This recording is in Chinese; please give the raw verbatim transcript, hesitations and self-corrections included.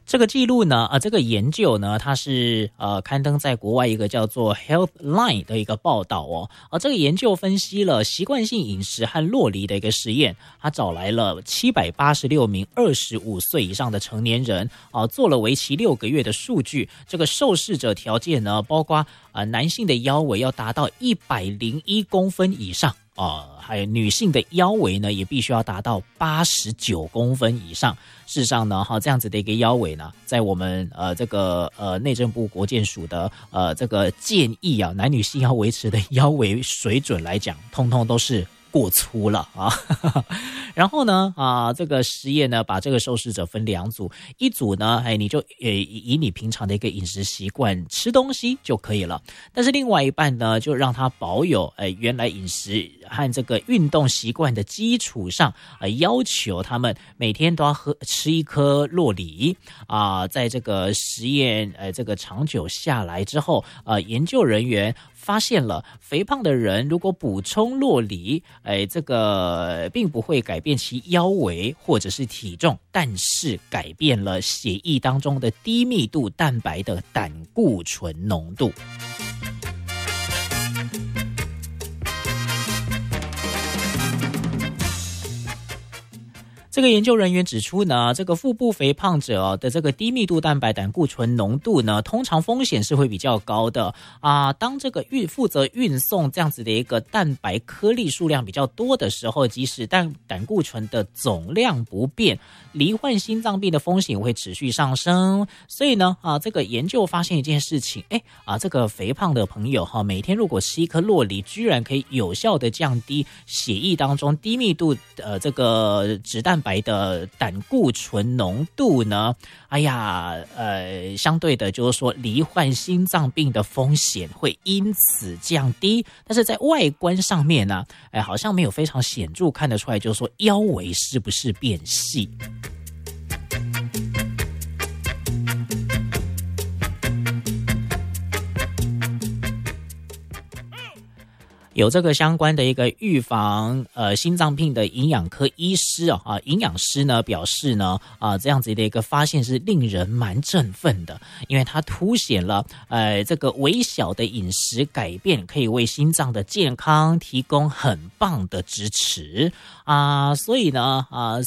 这个记录呢，呃，这个研究呢，它是呃刊登在国外一个叫做 Healthline 的一个报道哦。呃，这个研究分析了习惯性饮食和落离的一个实验，他找来了七百八十六名二十五岁以上的成年人，啊、呃，做了为期六个月的数据。这个受试者条件呢，包括呃男性的腰围要达到一百零一公分以上。呃，还有女性的腰围呢，也必须要达到八十九公分以上。事实上呢，哈，这样子的一个腰围呢，在我们呃这个呃内政部国健署的呃这个建议啊，男女性要维持的腰围水准来讲，通通都是过粗了啊。然后呢啊，这个实验呢，把这个受试者分两组，一组呢，哎，你就呃以你平常的一个饮食习惯吃东西就可以了，但是另外一半呢，就让他保有哎原来饮食和这个运动习惯的基础上，呃，要求他们每天都要喝吃一颗酪梨啊、呃。在这个实验呃这个长久下来之后，呃，研究人员发现了肥胖的人如果补充酪梨，哎，这个并不会改变其腰围或者是体重，但是改变了血液当中的低密度蛋白的胆固醇浓度。这个研究人员指出呢，这个腹部肥胖者的这个低密度蛋白胆固醇浓度呢，通常风险是会比较高的啊。当这个运负责运送这样子的一个蛋白颗粒数量比较多的时候，即使胆胆固醇的总量不变，罹患心脏病的风险会持续上升。所以呢，啊，这个研究发现一件事情，哎啊，这个肥胖的朋友哈，每天如果吃一颗酪梨，居然可以有效的降低血液当中低密度呃这个脂蛋白的胆固醇浓度呢，哎呀，呃，相对的就是说罹患心脏病的风险会因此降低，但是在外观上面呢，哎，好像没有非常显著看得出来，就是说腰围是不是变细。有这个相关的一个预防呃心脏病的营养科医师啊，啊营养师呢表示呢啊这样子的一个发现是令人蛮振奋的，因为它凸显了呃这个微小的饮食改变可以为心脏的健康提供很棒的支持啊，所以呢啊